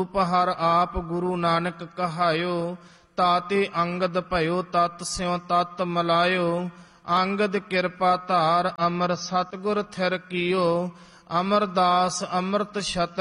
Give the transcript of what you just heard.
ਉਪਹਰ ਆਪ ਗੁਰੂ ਨਾਨਕ ਕਹਾਇਓ, ਤਾਤੇ ਅੰਗਦ ਭਇਓ ਤਤ ਸਿਉ ਤਤ ਮਲਾਇਓ। ਅੰਗਦ ਕਿਰਪਾ ਧਾਰ ਅਮਰ ਸਤਿਗੁਰ ਥਿਰ ਕੀਓ, ਅਮਰਦਾਸ ਅੰਮ੍ਰਿਤ ਛਤਰ